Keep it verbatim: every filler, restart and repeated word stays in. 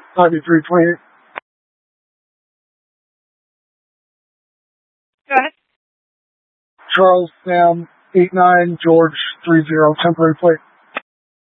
ninety-three twenty-eight. Go ahead. Charles Sam eight nine George three zero temporary plate.